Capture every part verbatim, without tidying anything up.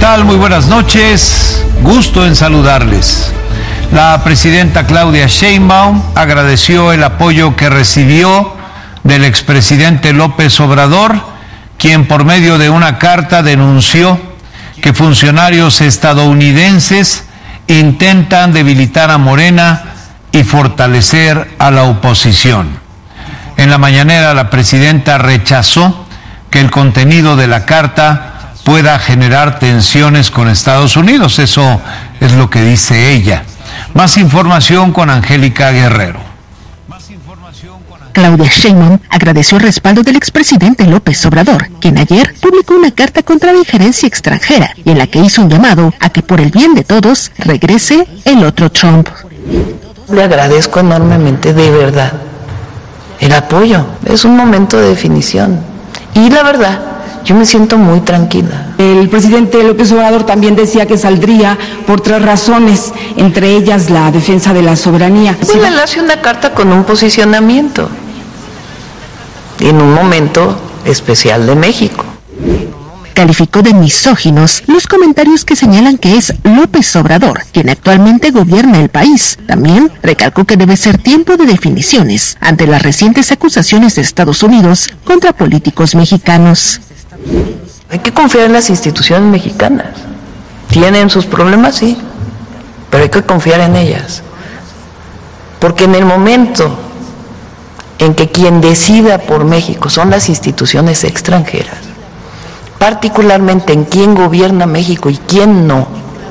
tal? Muy buenas noches. Gusto en saludarles. La presidenta Claudia Sheinbaum agradeció el apoyo que recibió del expresidente López Obrador, quien por medio de una carta denunció que funcionarios estadounidenses intentan debilitar a Morena y fortalecer a la oposición. En la mañanera, la presidenta rechazó que el contenido de la carta pueda generar tensiones con Estados Unidos. Eso es lo que dice ella. Más información con Angélica Guerrero. Claudia Sheinbaum agradeció el respaldo del expresidente López Obrador, quien ayer publicó una carta contra la injerencia extranjera y en la que hizo un llamado a que por el bien de todos regrese el otro Trump. Le agradezco enormemente, de verdad, el apoyo. Es un momento de definición. Y la verdad, yo me siento muy tranquila. El presidente López Obrador también decía que saldría por tres razones, entre ellas la defensa de la soberanía. Sí, le hace una carta con un posicionamiento en un momento especial de México. Calificó de misóginos los comentarios que señalan que es López Obrador quien actualmente gobierna el país. También recalcó que debe ser tiempo de definiciones ante las recientes acusaciones de Estados Unidos contra políticos mexicanos. Hay que confiar en las instituciones mexicanas. Tienen sus problemas, sí, pero hay que confiar en ellas. Porque en el momento en que quien decida por México son las instituciones extranjeras, particularmente en quién gobierna México y quién no,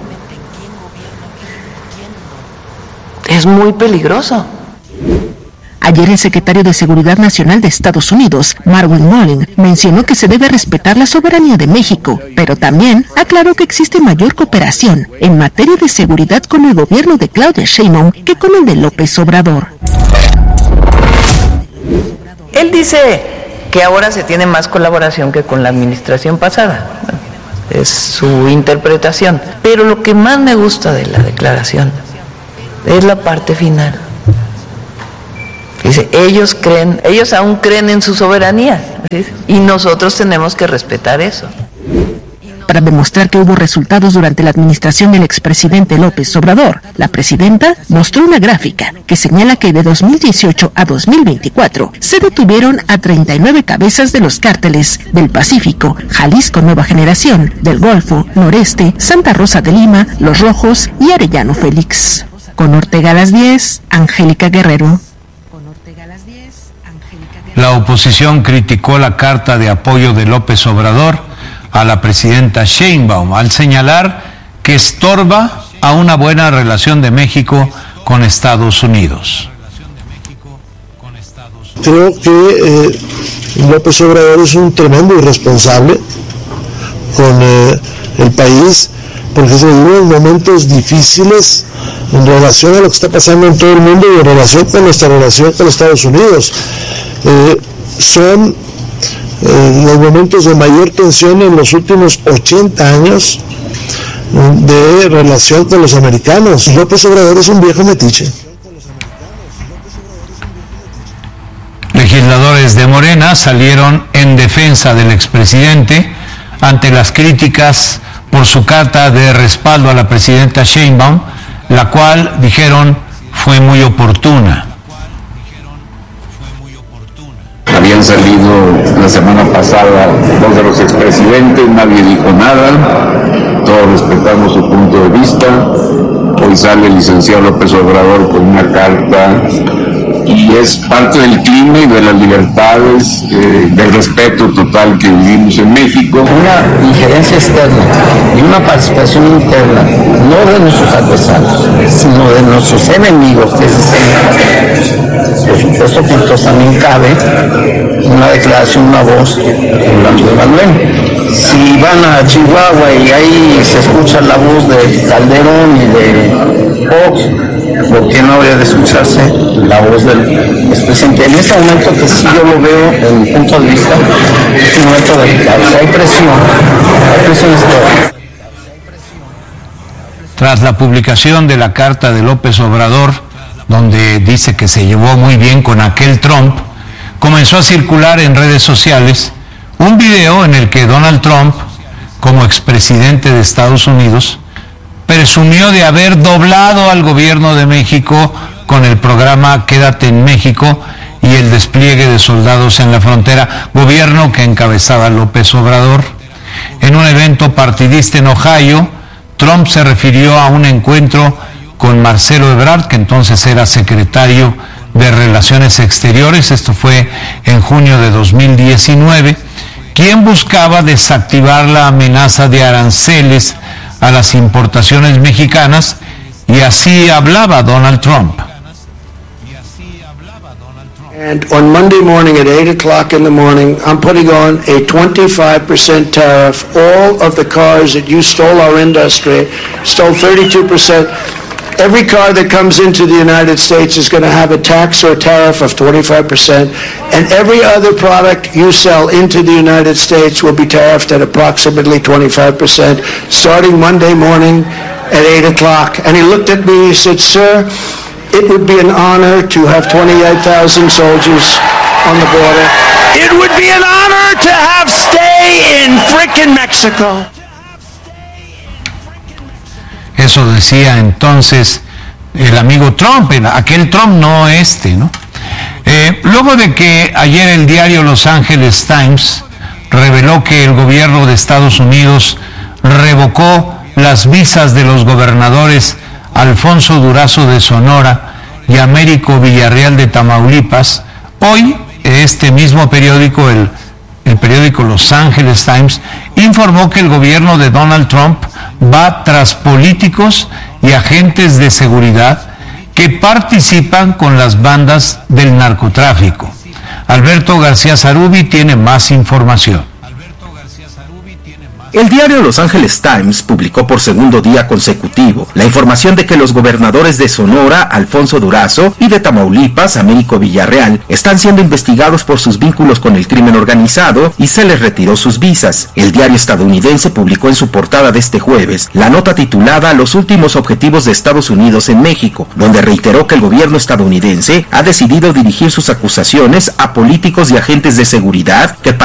es muy peligroso. Ayer el secretario de Seguridad Nacional de Estados Unidos, Marvin Mullin, mencionó que se debe respetar la soberanía de México, pero también aclaró que existe mayor cooperación en materia de seguridad con el gobierno de Claudia Sheinbaum que con el de López Obrador. Él dice que ahora se tiene más colaboración que con la administración pasada. Es su interpretación. Pero lo que más me gusta de la declaración es la parte final. Dice, ellos creen, ellos aún creen en su soberanía, ¿sí? Y nosotros tenemos que respetar eso. Para demostrar que hubo resultados durante la administración del expresidente López Obrador, la presidenta mostró una gráfica que señala que de dos mil dieciocho a dos mil veinticuatro se detuvieron a treinta y nueve cabezas de los cárteles del Pacífico, Jalisco Nueva Generación, del Golfo, Noreste, Santa Rosa de Lima, Los Rojos y Arellano Félix. Con Ortega a las diez, Angélica Guerrero. La oposición criticó la carta de apoyo de López Obrador a la presidenta Sheinbaum al señalar que estorba a una buena relación de México con Estados Unidos. Creo que eh, López Obrador es un tremendo irresponsable con eh, el país, porque se viven momentos difíciles en relación a lo que está pasando en todo el mundo y en relación con nuestra relación con Estados Unidos. Eh, son eh, los momentos de mayor tensión en los últimos ochenta años de relación con los americanos. López Obrador es un viejo metiche. Legisladores de Morena salieron en defensa del expresidente ante las críticas por su carta de respaldo a la presidenta Sheinbaum, la cual, dijeron, fue muy oportuna. Habían salido la semana pasada dos de los expresidentes, nadie dijo nada, todos respetamos su punto de vista. Hoy sale el licenciado López Obrador con una carta y es parte del clima y de las libertades, eh, del respeto total que vivimos en México. Una injerencia externa y una participación interna, no de nuestros adversarios, sino de nuestros enemigos, que es por supuesto que entonces también cabe una declaración, una voz hablando de Manuel. Si van a Chihuahua y ahí se escucha la voz de Calderón y de Fox, ¿por qué no habría de escucharse la voz del expresidente? En este momento, que sí yo lo veo, desde mi punto de vista, es un momento delicado. O sea, hay presión, hay presión externa. Tras la publicación de la carta de López Obrador, donde dice que se llevó muy bien con aquel Trump, comenzó a circular en redes sociales un video en el que Donald Trump como expresidente de Estados Unidos, presumió de haber doblado al gobierno de México con el programa Quédate en México y el despliegue de soldados en la frontera, gobierno que encabezaba López Obrador. En un evento partidista en Ohio, Trump se refirió a un encuentro con Marcelo Ebrard, que entonces era secretario de Relaciones Exteriores, esto fue en junio de dos mil diecinueve, quien buscaba desactivar la amenaza de aranceles a las importaciones mexicanas, y así hablaba Donald Trump. And on Monday morning at eight o'clock in the morning, I'm putting on a twenty-five percent tariff. All of the cars that you stole our industry, stole thirty-two percent. Every car that comes into the United States is going to have a tax or a tariff of twenty-five percent, and every other product you sell into the United States will be tariffed at approximately twenty-five percent, starting Monday morning at eight o'clock. And he looked at me, he said, "Sir, it would be an honor to have twenty-eight thousand soldiers on the border. It would be an honor to have stay in frickin' Mexico." Eso decía entonces el amigo Trump, aquel Trump, no este, ¿no? Eh, luego de que ayer el diario Los Angeles Times reveló que el gobierno de Estados Unidos revocó las visas de los gobernadores Alfonso Durazo de Sonora y Américo Villarreal de Tamaulipas, hoy este mismo periódico, el, el periódico Los Angeles Times, informó que el gobierno de Donald Trump va tras políticos y agentes de seguridad que participan con las bandas del narcotráfico. Alberto García Zarubi tiene más información. El diario Los Angeles Times publicó por segundo día consecutivo la información de que los gobernadores de Sonora, Alfonso Durazo, y de Tamaulipas, Américo Villarreal, están siendo investigados por sus vínculos con el crimen organizado y se les retiró sus visas. El diario estadounidense publicó en su portada de este jueves la nota titulada Los últimos objetivos de Estados Unidos en México, donde reiteró que el gobierno estadounidense ha decidido dirigir sus acusaciones a políticos y agentes de seguridad que